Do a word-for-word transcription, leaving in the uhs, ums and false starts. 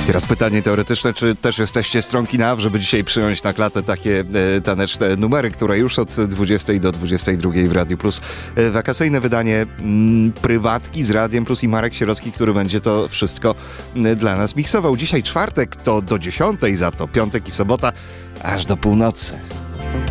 Teraz pytanie teoretyczne, czy też jesteście stronki na, żeby dzisiaj przyjąć na klatę takie e, taneczne numery, które już od dwudziestej do dwudziestej drugiej w Radiu Plus. E, wakacyjne wydanie m, prywatki z Radiem Plus i Marek Sierocki, który będzie to wszystko m, dla nas miksował. Dzisiaj czwartek to do dziesiątej, za to piątek i sobota aż do północy.